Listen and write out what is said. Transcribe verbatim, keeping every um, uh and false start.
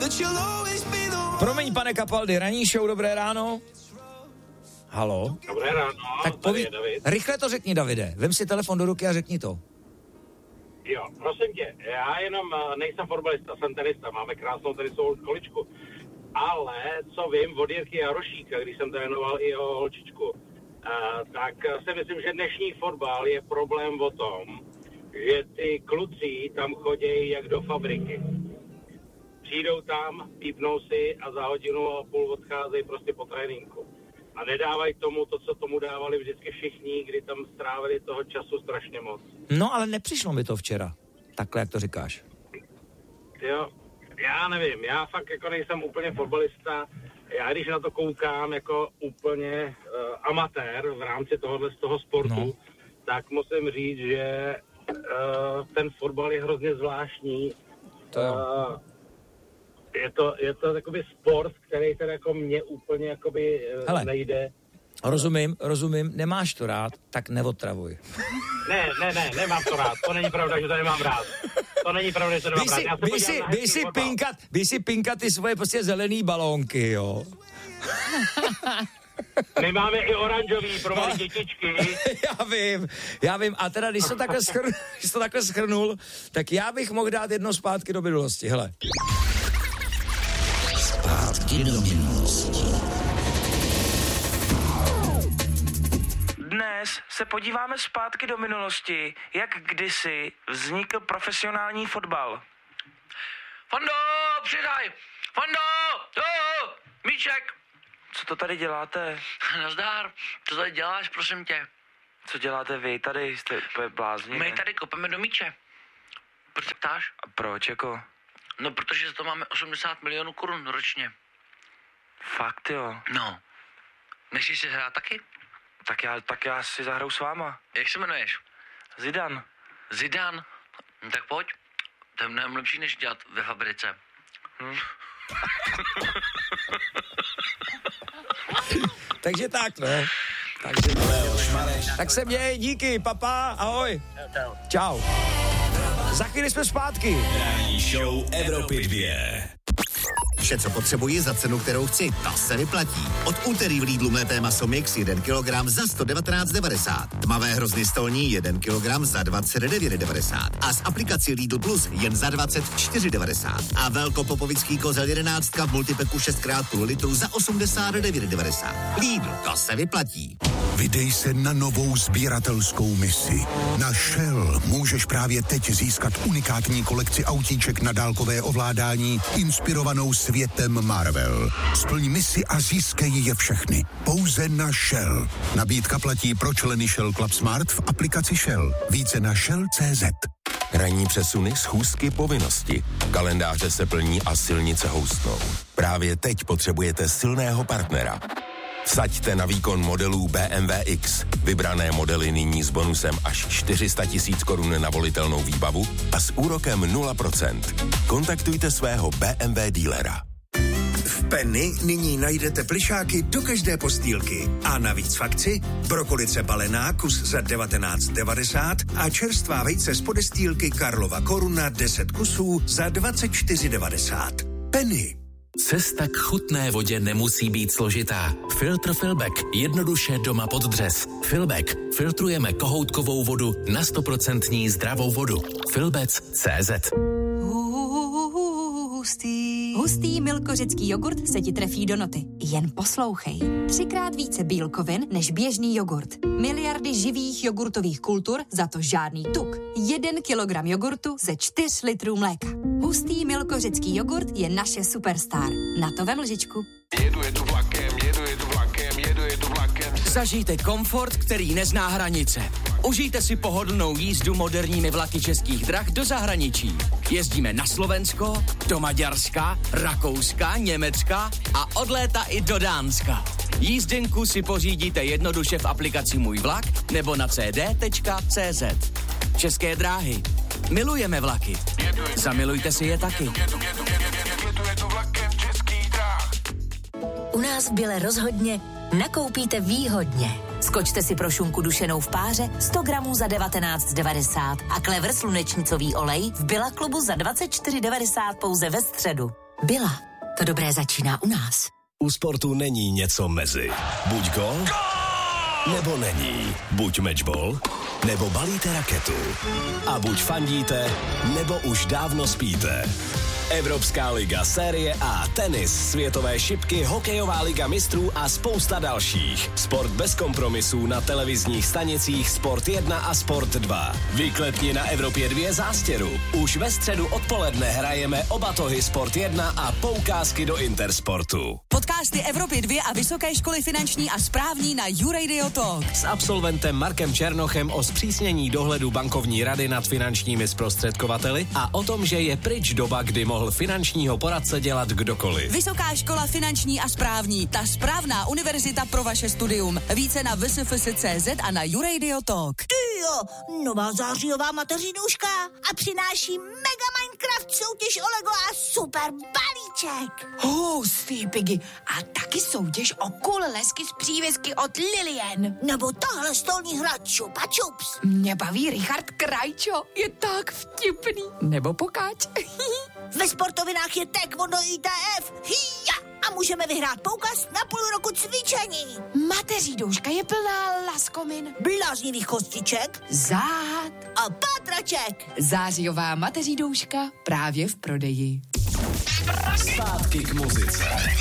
Promiň, pane Capaldi, ranní show, dobré ráno. Halo? Dobré ráno, tak poví... Rychle to řekni, Davide. Vem si telefon do ruky a řekni to. Jo, prosím tě, já jenom nejsem fotbalista, jsem tenista, máme krásnou tenisovou školičku. Ale co vím od Jirky Jarošíka, když jsem trénoval i jeho holčičku, uh, tak si myslím, že dnešní fotbal je problém o tom, že ty kluci tam chodí jak do fabriky. Přijdou tam, pípnou si a za hodinu a půl odcházejí prostě po tréninku. A nedávají tomu to, co tomu dávali vždycky všichni, kdy tam strávili toho času strašně moc. No, ale nepřišlo mi to včera. Takhle, jak to říkáš. Jo, já nevím, já fakt jako nejsem úplně fotbalista. Já když na to koukám jako úplně uh, amatér v rámci tohohle z toho sportu, no. tak musím říct, že uh, ten fotbal je hrozně zvláštní. To jo. Uh, Je to, je to takový sport, který teda jako mě úplně jakoby Hele, nejde. Rozumím, rozumím, nemáš to rád, tak neotravuj. Ne, ne, ne, nemám to rád, to není pravda, že to nemám rád. To není pravda, že to nemám si, rád. Běž si, běž si pinkat, běž si pinkat ty svoje prostě zelený balónky, jo. My máme i oranžový pro malé dětičky. Já vím, já vím. A teda, když to takhle, schrn, když to takhle schrnul, tak já bych mohl dát jedno zpátky do minulosti, hele. Zpátky do minulosti. Dnes se podíváme zpátky do minulosti, jak kdysi vznikl profesionální fotbal. Fondo, přidaj! Fondo! Oh, míček! Co to tady děláte? Nazdar, co tady děláš, prosím tě? Co děláte vy? Tady jste úplně blázni. My tady kopeme do míče. Proč se ptáš? A proč, jako? No, protože za to máme osmdesát milionů korun ročně. Fakt, jo? No. Nechceš si hrát taky? Tak já, tak já si zahraju s váma. Jak se jmenuješ? Zidane. Zidane? No, tak pojď. To je mnohem lepší, než dělat ve fabrice. Hm. Takže tak, no. Takže tak. tak se měj, díky, papa, ahoj. Čau. Za chvíli jsme zpátky. Ranní show Evropy dvě. Vše, co potřebuji za cenu, kterou chci, ta se vyplatí. Od úterý v Lidlu mlété maso mix jeden kilogram za sto devatenáct devadesát. Tmavé hrozny stolní jeden kilogram za dvacet devět devadesát. A z aplikací Lidl Plus jen za dvacet čtyři devadesát. A velkopopovický kozel jedenáctka v multipeku šest krát půl litru za osmdesát devět devadesát. Lidl, to se vyplatí. Vydej se na novou sběratelskou misi. Na Shell můžeš právě teď získat unikátní kolekci autíček na dálkové ovládání inspirovanou světem Marvel. Splň misi a získej je všechny. Pouze na Shell. Nabídka platí pro členy Shell Club Smart v aplikaci Shell. Více na shell tečka cé zet. Ranní přesuny, schůzky, povinnosti. Kalendáře se plní a silnice houstnou. Právě teď potřebujete silného partnera. Vsaďte na výkon modelů bé em vé X. Vybrané modely nyní s bonusem až čtyři sta tisíc korun na volitelnou výbavu a s úrokem nula procent. Kontaktujte svého bé em vé dílera. V Penny nyní najdete plišáky do každé postýlky. A navíc v akci brokolice balená kus za devatenáct devadesát a čerstvá vejce z podestýlky Karlova Koruna deset kusů za dvacet čtyři devadesát. Penny. Cesta k chutné vodě nemusí být složitá. Filtr Filbek jednoduše doma pod dřez. Filbek. Filtrujeme kohoutkovou vodu na sto procent zdravou vodu. Filbec tečka cé zet. Hustý. Hustý milkořecký jogurt se ti trefí do noty. Jen poslouchej. Třikrát více bílkovin než běžný jogurt. Miliardy živých jogurtových kultur, za to žádný tuk. Jeden kilogram jogurtu ze čtyř litrů mléka. Hustý milkořecký jogurt je naše superstar. Na to vem lžičku. Jedu, jedu vlakem, jedu, jedu vlakem, jedu, jedu vlakem. Zažijte komfort, který nezná hranice. Užijte si pohodlnou jízdu moderními vlaky Českých drah do zahraničí. Jezdíme na Slovensko, do Maďarska, Rakouska, Německa a od léta i do Dánska. Jízdenku si pořídíte jednoduše v aplikaci Můj vlak nebo na c d tečka c z. České dráhy. Milujeme vlaky. Zamilujte si je taky. U nás v Bile rozhodně nakoupíte výhodně. Skočte si pro šunku dušenou v páře sto gramů za devatenáct devadesát a Clever slunečnicový olej v Billa klubu za dvacet čtyři devadesát pouze ve středu. Byla. To dobré začíná u nás. U sportu není něco mezi. Buď gol, nebo není. Buď matchball, nebo balíte raketu. A buď fandíte, nebo už dávno spíte. Evropská liga, série A, tenis, světové šipky, hokejová liga mistrů a spousta dalších. Sport bez kompromisů na televizních stanicích Sport jedna a Sport dva. Vyklepni na Evropě dva zástěru. Už ve středu odpoledne hrajeme oba tohy Sport jedna a poukázky do Intersportu. Podcasty Evropy dva a Vysoké školy finanční a správní na YouRadio Talk. S absolventem Markem Černochem o zpřísnění dohledu bankovní rady nad finančními zprostředkovateli a o tom, že je pryč doba, kdy mohl finančního poradce dělat kdokoliv. Vysoká škola finanční a správní, ta správná univerzita pro vaše studium. Více na w s f s tečka c z a na YouRadio Talk. Jo, nová zářijová mateřinůžka a přináší mega Minecraft soutěž o Lego a super balíček. Hustý, Piggy. A taky soutěž o kulesky z přívěsky od Lilian. Nebo tahle stolní hra Čupa Čups. Mě baví Richard Krajčo, je tak vtipný. Nebo Pokáč. Ve sportovinách je Taekwondo I T F. Hija! A můžeme vyhrát poukaz na půl roku cvičení. Mateřínůžka je plná laskomin. Bláznivých kostiček. Zád. A pátraček. Zářijová mateřínůžka právě v prodeji. Zpátky k muzice.